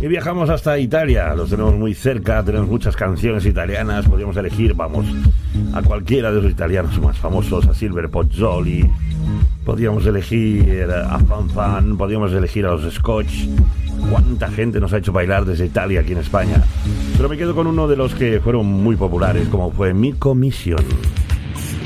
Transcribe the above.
Y viajamos hasta Italia, los tenemos muy cerca, tenemos muchas canciones italianas, podríamos elegir, vamos, a cualquiera de los italianos más famosos, a Silver Pozzoli, podríamos elegir a Fan Fan, podríamos elegir a los Scotch. Cuánta gente nos ha hecho bailar desde Italia aquí en España. Pero me quedo con uno de los que fueron muy populares, como fue Mi Commission.